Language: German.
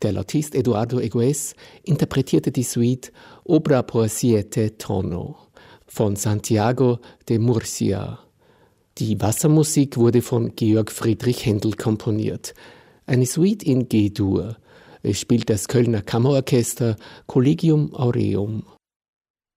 Der Lautist Eduardo Egues interpretierte die Suite Obra por siete tono von Santiago de Murcia. Die Wassermusik wurde von Georg Friedrich Händel komponiert. Eine Suite in G-Dur. Es spielt das Kölner Kammerorchester Collegium Aureum.